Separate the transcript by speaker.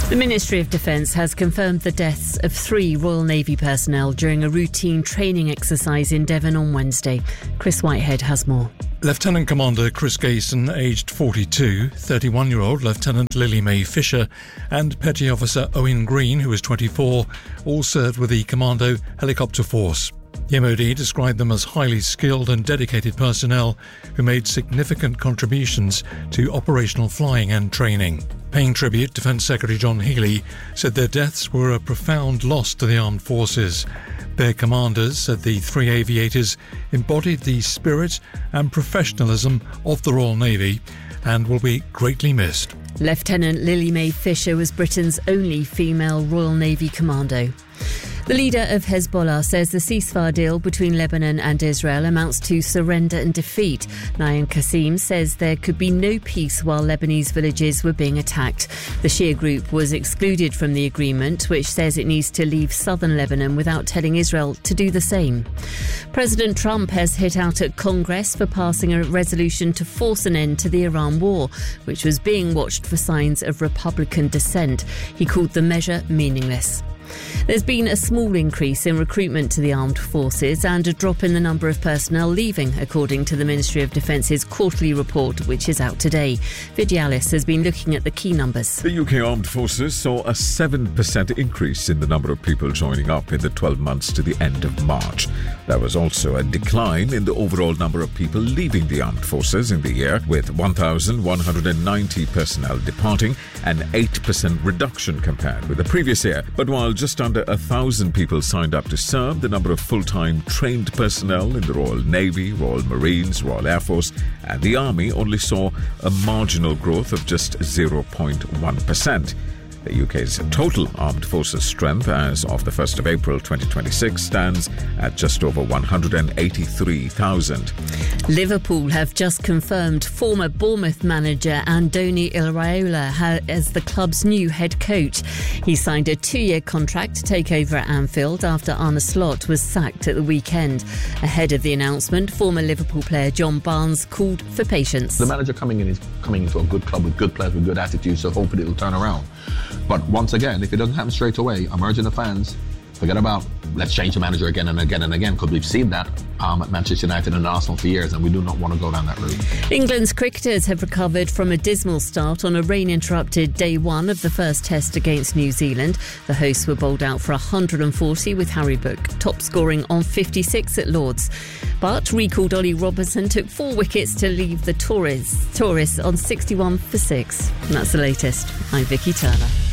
Speaker 1: The Ministry of Defence has confirmed the deaths of 3 Royal Navy personnel during a routine training exercise in Devon on Wednesday. Chris Whitehead has more.
Speaker 2: Lieutenant Commander Chris Gayson, aged 42, 31-year-old Lieutenant Lily Mae Fisher and Petty Officer Owen Green, who was 24, all served with the Commando Helicopter Force. The MOD described them as highly skilled and dedicated personnel who made significant contributions to operational flying and training. Paying tribute, Defence Secretary John Healey said their deaths were a profound loss to the armed forces. Their commanders said the 3 aviators embodied the spirit and professionalism of the Royal Navy and will be greatly missed.
Speaker 1: Lieutenant Lily Mae Fisher was Britain's only female Royal Navy commando. The leader of Hezbollah says the ceasefire deal between Lebanon and Israel amounts to surrender and defeat. Naim Qassem says there could be no peace while Lebanese villages were being attacked. The Shia group was excluded from the agreement, which says it needs to leave southern Lebanon without telling Israel to do the same. President Trump has hit out at Congress for passing a resolution to force an end to the Iran war, which was being watched for signs of Republican dissent. He called the measure meaningless. There's been a small increase in recruitment to the armed forces and a drop in the number of personnel leaving, according to the Ministry of Defence's quarterly report, which is out today. Vidialis has been looking at the key numbers.
Speaker 3: The UK Armed Forces saw a 7% increase in the number of people joining up in the 12 months to the end of March. There was also a decline in the overall number of people leaving the armed forces in the year, with 1,190 personnel departing, an 8% reduction compared with the previous year. But while just under 1,000 people signed up to serve, the number of full-time trained personnel in the Royal Navy, Royal Marines, Royal Air Force and the Army only saw a marginal growth of just 0.1%. The UK's total armed forces strength as of the 1st of April 2026 stands at just over 183,000.
Speaker 1: Liverpool have just confirmed former Bournemouth manager Andoni Iraola as the club's new head coach. He signed a 2-year contract to take over at Anfield after Arne Slot was sacked at the weekend. Ahead of the announcement, former Liverpool player John Barnes called for patience.
Speaker 4: The manager coming in is coming into a good club with good players with good attitude, so hopefully it'll turn around. But once again, if it doesn't happen straight away, I'm urging the fans, forget about let's change the manager again and again and again, because we've seen that at Manchester United and Arsenal for years, and we do not want to go down that route.
Speaker 1: England's cricketers have recovered from a dismal start on a rain-interrupted day 1 of the first test against New Zealand. The hosts were bowled out for 140 with Harry Brook top scoring on 56 at Lord's. But recalled Ollie Robinson took 4 wickets to leave the tourists on 61 for 6. And that's the latest. I'm Vicky Turner.